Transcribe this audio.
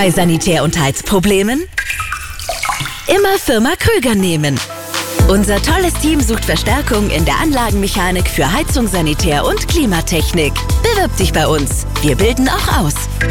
Bei Sanitär- und Heizproblemen? Immer Firma Krüger nehmen. Unser tolles Team sucht Verstärkung in der Anlagenmechanik für Heizung, Sanitär und Klimatechnik. Bewirb dich bei uns. Wir bilden auch aus.